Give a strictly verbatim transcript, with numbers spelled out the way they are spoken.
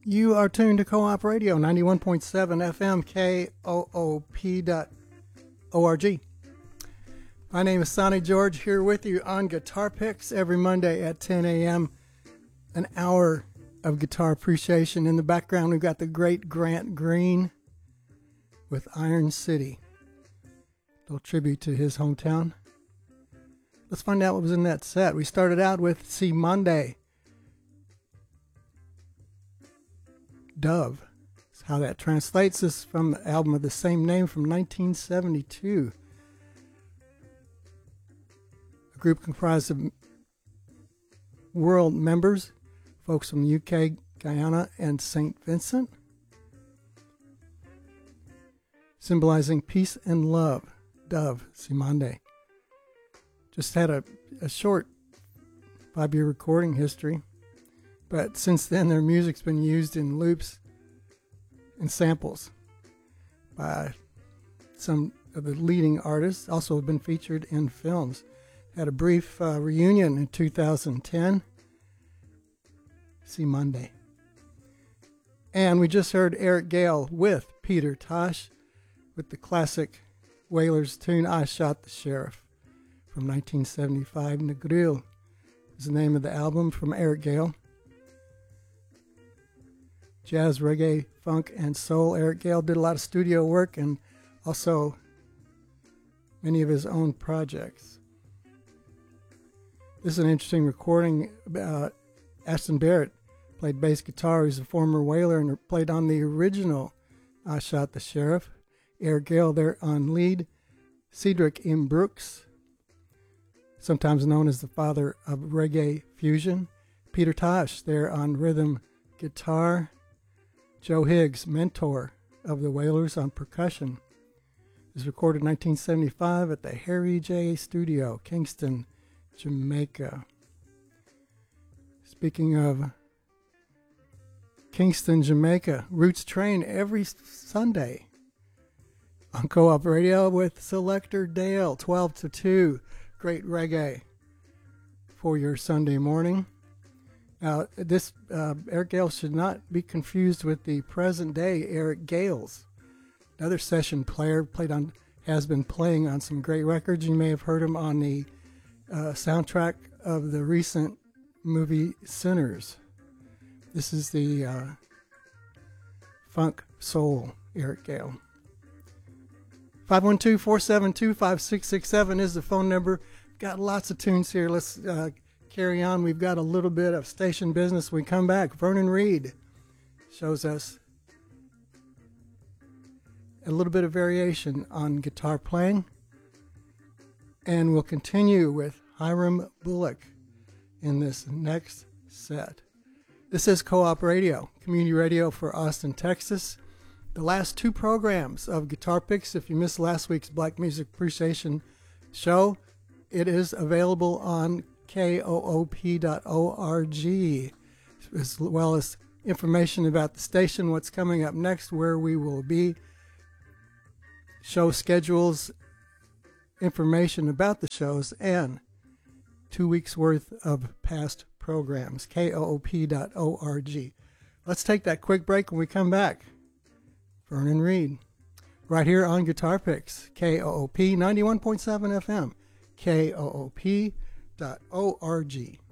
You are tuned to Co-op Radio, ninety-one point seven F M, K O O P dot org. My name is Sonny George, here with you on Guitar Picks every Monday at ten a.m. An hour of guitar appreciation. In the background, we've got the great Grant Green with Iron City. A little tribute to his hometown. Let's find out what was in that set. We started out with Si Monday. Dove. That's how that translates. This is from the album of the same name from nineteen seventy-two. A group comprised of world members, folks from the U K, Guyana, and Saint Vincent, symbolizing peace and love. Dove, Si Monday. Just had a, a short five-year recording history, but since then their music's been used in loops and samples by some of the leading artists. Also have been featured in films. Had a brief uh, reunion in two thousand ten. Si Monday. And we just heard Eric Gale with Peter Tosh with the classic Wailers tune I Shot the Sheriff from nineteen seventy-five. Negril is the name of the album from Eric Gale. Jazz, reggae, funk, and soul. Eric Gale did a lot of studio work and also many of his own projects. This is an interesting recording. Uh, Ashton Barrett played bass guitar. He's a former Wailer and played on the original I Shot the Sheriff. Eric Gale there on lead. Cedric M. Brooks, sometimes known as the father of reggae fusion. Peter Tosh there on rhythm guitar. Joe Higgs, mentor of the Wailers, on percussion. It was recorded in nineteen seventy-five at the Harry J. Studio, Kingston, Jamaica. Speaking of Kingston, Jamaica, Roots Train every Sunday on Co-op Radio with Selector Dale, twelve to two. Great reggae for your Sunday morning. Now, this uh, Eric Gale should not be confused with the present-day Eric Gales, another session player, played on, has been playing on some great records. You may have heard him on the uh, soundtrack of the recent movie Sinners. This is the uh, funk soul Eric Gale. five one two, four seven two, five six six seven is the phone number. Got lots of tunes here. Let's uh, carry on. We've got a little bit of station business. When we come back, Vernon Reid shows us a little bit of variation on guitar playing. And we'll continue with Hiram Bullock in this next set. This is Co-op Radio, community radio for Austin, Texas. The last two programs of Guitar Picks, if you missed last week's Black Music Appreciation show, it is available on K O O P dot org, as well as information about the station, what's coming up next, where we will be, show schedules, information about the shows, and two weeks worth of past programs, K O O P dot org. Let's take that quick break. When we come back, Vernon Reid, right here on Guitar Picks, K O O P ninety-one point seven F M, K O O P dot org.